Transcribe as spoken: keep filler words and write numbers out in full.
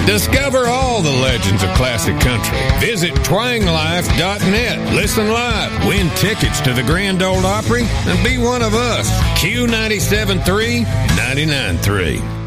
Discover all the legends of classic country. Visit twang life dot net. Listen live, win tickets to the Grand Ole Opry, and be one of us. Q ninety-seven point three, ninety-nine point three.